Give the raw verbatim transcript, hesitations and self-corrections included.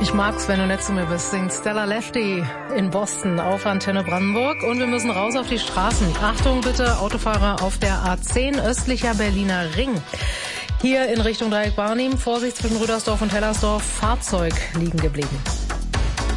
Ich mag's, wenn du nett zu mir bist, singt Stella Lefty in Boston auf Antenne Brandenburg. Und wir müssen raus auf die Straßen. Achtung bitte, Autofahrer auf der A zehn östlicher Berliner Ring. Hier in Richtung Dreieck Barnim, Vorsicht zwischen Rüdersdorf und Hellersdorf, Fahrzeug liegen geblieben.